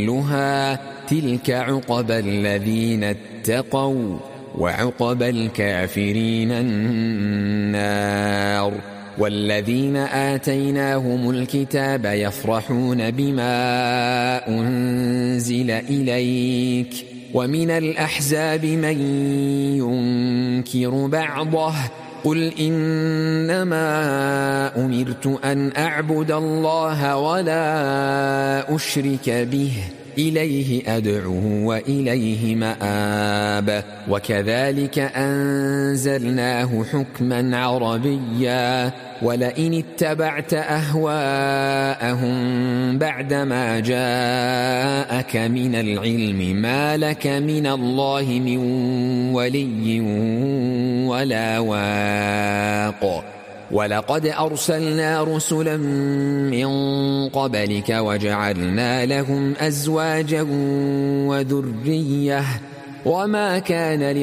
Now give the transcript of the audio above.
تلك عقبى الذين اتقوا وعقبى الكافرين النار. والذين آتيناهم الكتاب يفرحون بما أنزل إليك ومن الأحزاب من ينكر بعضه قل إنما أمرت أن أعبد الله ولا أشرك به إليه أدعو وإليه مآب. وكذلك أنزلناه حكما عربيا ولئن اتبعت أهواءهم بعدما جاءك من العلم ما لك من الله من ولي ولا واق. ولقد أرسلنا رسلا من قبلك وجعلنا لهم أزواجا وذرية وما كان